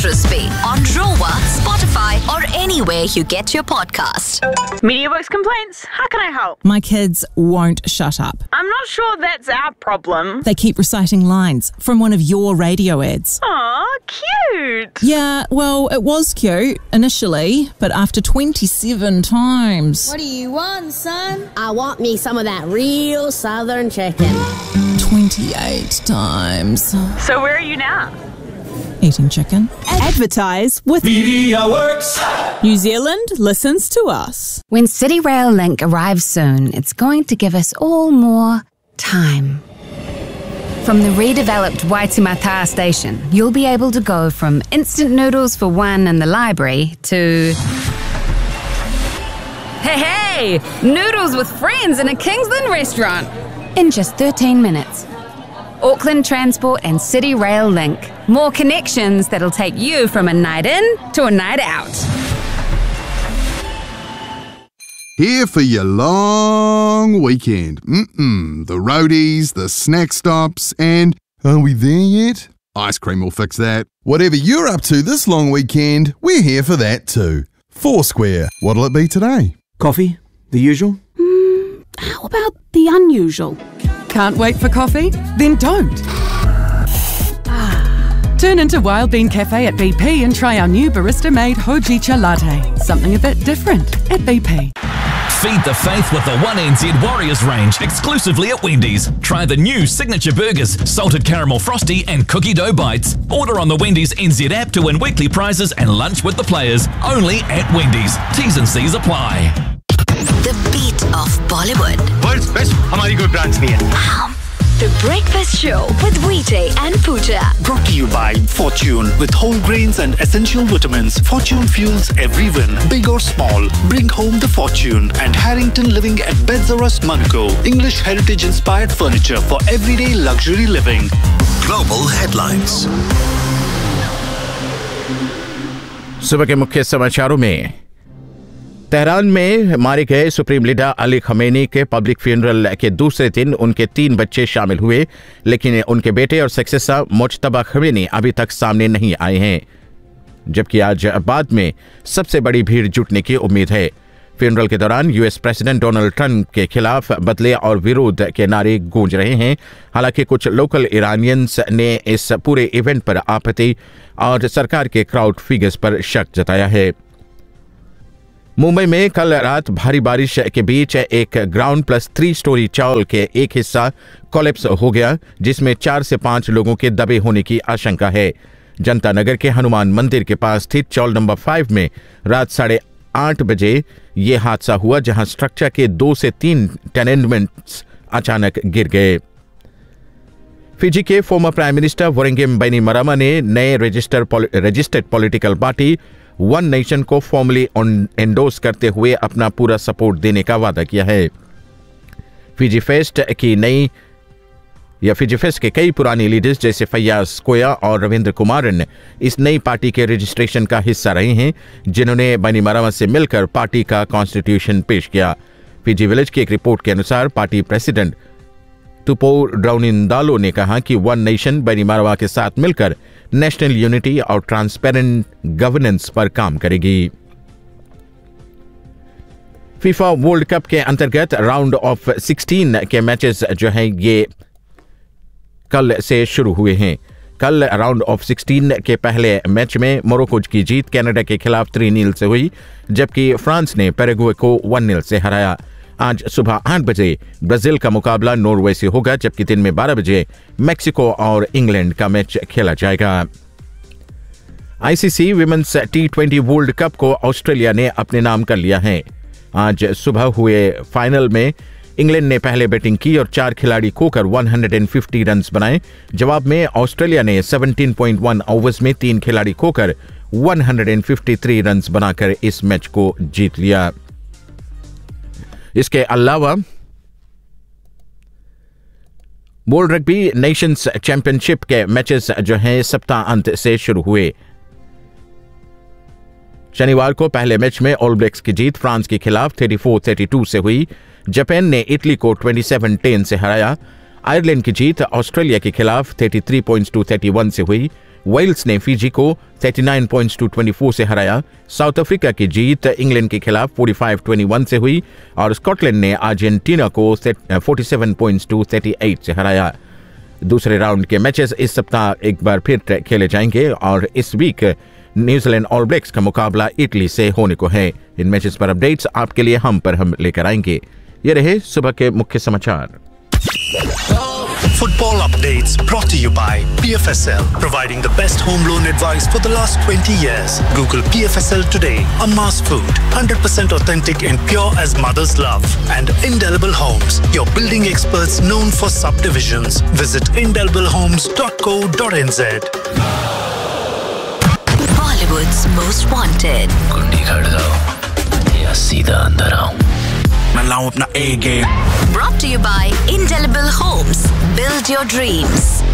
mattress पे on Rover, Spotify or anywhere you get your podcast. MediaWorks complaints. How can I help? My kids won't shut up. I'm not sure that's our problem. They keep reciting lines from one of your radio ads. Aw, cute. Yeah, well, it was cute initially, but after 27 times. What do you want, son? I want me some of that real southern chicken. 28 times. So where are you now? Eating chicken. Advertise with MediaWorks. New Zealand listens to us. When City Rail Link arrives soon, it's going to give us all more time. From the redeveloped Waitemata station, you'll be able to go from instant noodles for one in the library to... Hey, noodles with friends in a Kingsland restaurant in just 13 minutes. Auckland Transport and City Rail Link. More connections that'll take you from a night in to a night out. Here for your long weekend. The roadies, the snack stops, and are we there yet? Ice cream will fix that. Whatever you're up to this long weekend, we're here for that too. Foursquare. What'll it be today? Coffee? The usual? How about the unusual? Can't wait for coffee? Then don't. Turn into Wild Bean Cafe at BP and try our new barista-made Hojicha latte. Something a bit different at BP. Feed the faith with the 1NZ Warriors range exclusively at Wendy's. Try the new signature burgers, salted caramel frosty and cookie dough bites. Order on the Wendy's NZ app to win weekly prizes and lunch with the players. Only at Wendy's. T's and C's apply. The beat of Bollywood. World's best हमारी कोई branch नहीं है. The Breakfast Show with Vijay and Pooja. Brought to you by Fortune. With whole grains and essential vitamins, Fortune fuels every win, big or small. Bring home the fortune. And Harrington Living at Bedzarus, Monaco. English heritage-inspired furniture for everyday luxury living. Global headlines. सुबह के मुख्य समाचारों में Tehran में मारे गए supreme leader Ali Khamenei के public funeral के दूसरे दिन उनके 3 बच्चे शामिल हुए, लेकिन उनके बेटे और सक्सेसर मुज्तबा खमेनी अभी तक सामने नहीं आए हैं, जबकि आज बाद में सबसे बड़ी भीड़ जुटने की उम्मीद है। फ्यूनरल के दौरान यूएस प्रेसिडेंट डोनाल्ड ट्रंप के खिलाफ बदले और विरोध के नारे गूंज रहे हैं। हालांकि कुछ लोकल ईरानियंस ने इस पूरे इवेंट पर आपत्ति और सरकार के क्राउड फिगर्स पर शक जताया है। मुंबई में कल रात भारी बारिश के बीच एक ग्राउंड प्लस 3 स्टोरी चावल के एक हिस्सा कोलैप्स हो गया, जिसमें 4 से 5 लोगों के दबे होने की आशंका है। जनता नगर के हनुमान मंदिर के पास स्थित चावल नंबर 5 में रात 8:30 बजे ये हादसा हुआ, जहां स्ट्रक्चर के 2 से 3 टेनेंटमेंट्स अचानक गिर गए। फिजी के फॉर्मर प्राइम मिनिस्टर वोरेंगिम बैनिमरामा ने नए registered political party one nation को फॉर्मली एंडोर्स करते हुए अपना पूरा सपोर्ट देने का वादा किया है। फिजी फेस्ट के कई पुराने लीडर्स जैसे फैयाज कोया और रविंद्र कुमारन इस नई पार्टी के रजिस्ट्रेशन का हिस्सा रहे हैं, जिन्होंने बैनिमरामा से मिलकर पार्टी का कॉन्स्टिट्यूशन पेश किया। फिजी विलेज की एक रिपोर्ट के अनुसार पार्टी प्रेसिडेंट तुपो ड्राउनिंदालो ने कहा कि वन नेशन बैनिमरामा के साथ मिलकर नेशनल यूनिटी और ट्रांसपेरेंट गवर्नेंस पर काम करेगी। फीफा वर्ल्ड कप के अंतर्गत राउंड ऑफ 16 के मैचेस जो हैं ये कल से शुरू हुए हैं। कल राउंड ऑफ 16 के पहले मैच में मोरक्को की जीत कनाडा के खिलाफ 3-0 से हुई, जबकि फ्रांस ने पैराग्वे को 1-0 से हराया। आज सुबह 8 बजे ब्राजील का मुकाबला नॉर्वे से होगा, जबकि दिन में 12 बजे मेक्सिको और इंग्लैंड का मैच खेला जाएगा। ICC women's T20 world cup को ऑस्ट्रेलिया ने अपने नाम कर लिया है। आज सुबह हुए फाइनल में इंग्लैंड ने पहले बैटिंग की और 4 खिलाड़ी खोकर 150 रन बनाए। जवाब में ऑस्ट्रेलिया ने 17.1 ओवर्स में 3 खिलाड़ी खोकर 153 रन बनाकर इस मैच को जीत लिया। इसके अलावा वर्ल्ड रग्बी नेशंस चैंपियनशिप के मैचेस जो हैं सप्ताह अंत से शुरू हुए। शनिवार को पहले मैच में ऑल ब्लैक्स की जीत फ्रांस के खिलाफ 34-32 से हुई। जापान ने इटली को 27-10 से हराया। आयरलैंड की जीत ऑस्ट्रेलिया के खिलाफ 33 पॉइंट्स टू 31 से हुई। वेल्स ने फिजी को 39 पॉइंट्स टू 24 से हराया। साउथ अफ्रीका की जीत इंग्लैंड के खिलाफ 45-21 से हुई और स्कॉटलैंड ने अर्जेंटीना को 47 पॉइंट्स टू 38 से हराया। दूसरे राउंड के मैचेस इस सप्ताह एक बार फिर खेले जाएंगे और इस वीक न्यूजीलैंड ऑल ब्लैक्स का मुकाबला इटली से होने को है। इन मैचेस पर अपडेट्स आपके लिए हम लेकर आएंगे। ये रहे सुबह के मुख्य समाचार। Football updates brought to you by PFSL, providing the best home loan advice for the last 20 years. Google PFSL today. Amma's Food, 100% authentic and pure as mother's love. And Indelible Homes, your building experts known for subdivisions. Visit indeliblehomes.co.nz. Bollywood's most wanted. कुंडी खड़काओ या सीधा अंदर आओ। मैं लाऊं अपना A game. Brought to you by Indelible Homes. Build your dreams.